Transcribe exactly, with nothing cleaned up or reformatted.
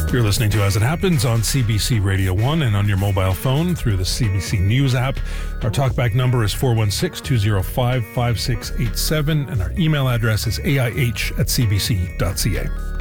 You're listening to As It Happens on C B C Radio one and on your mobile phone through the C B C News app. Our talkback number is four one six, two zero five, five six eight seven and our email address is A I H at c b c dot c a.